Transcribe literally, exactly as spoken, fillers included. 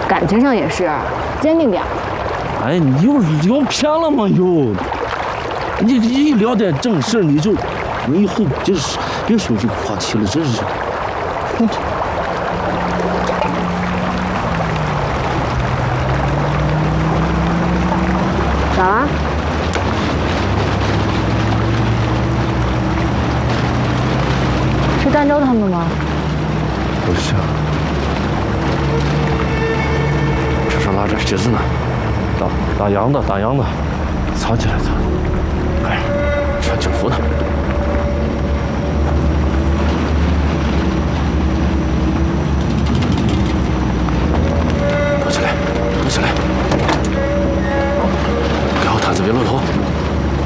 感情上也是，坚定点。 哎，你又聊偏了吗？又，你一聊点正事你就，你以后别别说这个话题了，真是。 咋了？是儋州他们吗？ 不是，这是拉着鞋子呢，打打烊的，打烊的，藏起来，藏。哎，穿警服的。